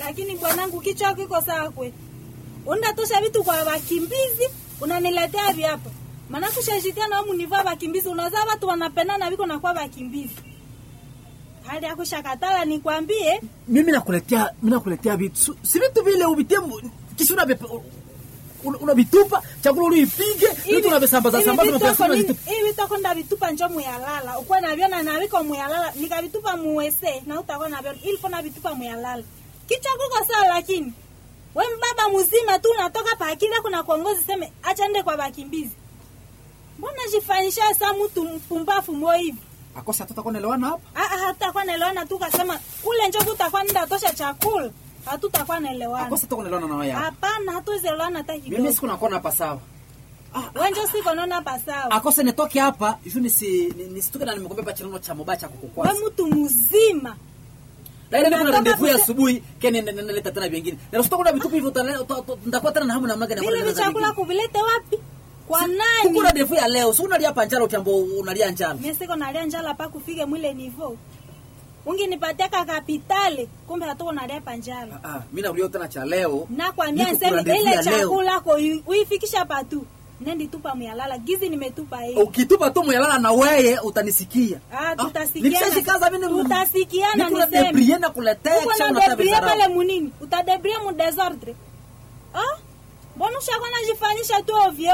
Lakini bwanangu kichwa kiko sawa kweli. Unatosha vitu kwa wakimbizi, unaniletea viapa. Maana kushajitia na munivaa wakimbizi, unazaa watu wanapendana biko na kwa wakimbizi. Hadi akushakatala nikwambie, mimi nakuletea vitu. Si vitu vile ubitie kisha unabitupa, chakula uipige, vitu unabesambaza sambaza na pesa unazitupa. Hivi utakwenda vitupa njoo muyalala. Ukwe na viona na wiko muyalala, nikavitupa muwese na utakuwa na viona ilifo na vitupa muyalala. Kichwa kuko sawa lakini wewe baba mzima tu unatoka pa akili kuna kuongozi seme acha nende kwa bakimbizi. Mbona jifanyisha saa mtu mpumbafu mwa hivi? Akosa tutakuwa naelewana hapa? Hatakuwa naelewana tu kasema ule njoo utakuwa nenda tosha chakula. Hatutakuwa naelewana. Akosa tutakuwa naelewana na wewe. Hapana, hatuwezelewana hata kidogo. Mimi siku nakuwa hapa sawa. Wewe njoo siko naona hapa sawa. Akosa nitoke hapa, hivi nisitoke na nimekwambia pachano cha mobacha kukukwaza. Wewe mtu mzima. Na ile kuna rendezvous ya asubuhi kene naleta tena vingine. Na usitoka na vitupi hivyo nitakuwa tena na hamu na maga na vile chakula kuvilete wapi? Kwa nani? Kuna rendezvous ya leo, si unalia hapa njala ukiambo unalia njala. Mimi siko nalia njala pa kufike mwile niveau. Ungenipatia kapitale, kumbe hatuko nalia hapa njala. Mimi na ulio tena cha leo. Na kwa mimi niseme ile chakula kwa uifikisha patu. Nendi tupa muyalala, gizi nimetupa hii. Ukitupa tu muyalala na wewe utanisikia. Tutasikiana. Nikishashikaza mimi tutasikiana niseme. Niko debrier na kuletea kisha unataka pale munini? Utadebria mu desordre. Mbona ushakona jifanyisha tu ovyo?